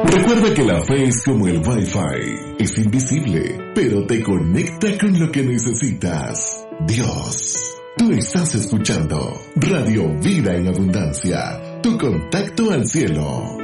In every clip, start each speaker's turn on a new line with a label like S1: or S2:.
S1: Recuerda que la fe es como el Wi-Fi. Es invisible, pero te conecta con lo que necesitas. Dios. Tú estás escuchando Radio Vida en Abundancia. Tu contacto al cielo.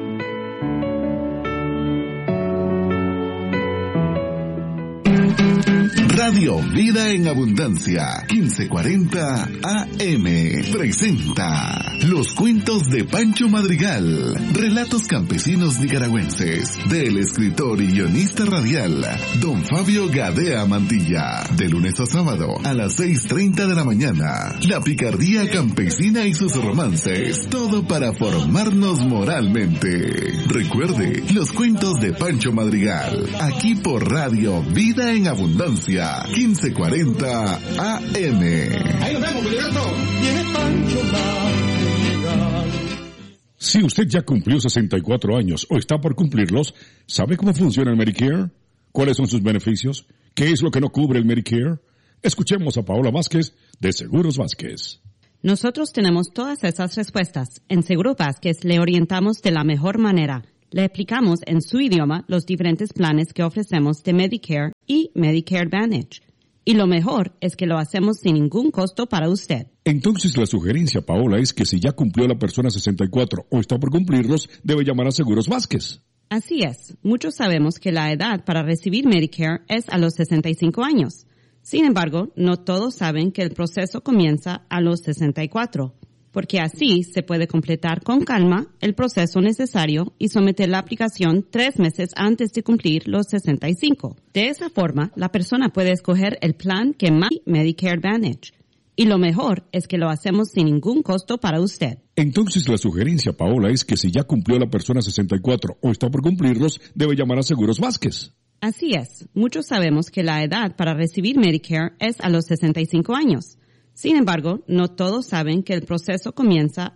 S1: Radio Vida en Abundancia, 1540 AM, presenta Los Cuentos de Pancho Madrigal, relatos campesinos nicaragüenses, del escritor y guionista radial, don Fabio Gadea Mantilla, de lunes a sábado a las 6:30 de la mañana. La picardía campesina y sus romances, todo para formarnos moralmente. Recuerde, Los Cuentos de Pancho Madrigal, aquí por Radio Vida en Abundancia, 1540 AM.
S2: Ahí nos vemos, Gilberto. Viene Pancho Madrigal.
S3: Si usted ya cumplió 64 años o está por cumplirlos, ¿sabe cómo funciona el Medicare? ¿Cuáles son sus beneficios? ¿Qué es lo que no cubre el Medicare? Escuchemos a Paola Vázquez de Seguros Vázquez.
S4: Nosotros tenemos todas esas respuestas. En Seguro Vázquez le orientamos de la mejor manera. Le explicamos en su idioma los diferentes planes que ofrecemos de Medicare y Medicare Advantage. Y lo mejor es que lo hacemos sin ningún costo para usted.
S3: Entonces la sugerencia, Paola, es que si ya cumplió la persona 64 o está por cumplirlos, debe llamar a Seguros Vázquez.
S4: Así es. Muchos sabemos que la edad para recibir Medicare es a los 65 años. Sin embargo, no todos saben que el proceso comienza a los 64. Porque así se puede completar con calma el proceso necesario y someter la aplicación 3 meses antes de cumplir los 65. De esa forma, la persona puede escoger el plan que más Medicare Advantage. Y lo mejor es que lo hacemos sin ningún costo para usted.
S3: Entonces la sugerencia, Paola, es que si ya cumplió la persona 64 o está por cumplirlos, debe llamar a Seguros Vázquez.
S4: Así es. Muchos sabemos que la edad para recibir Medicare es a los 65 años. Sin embargo, no todos saben que el proceso comienza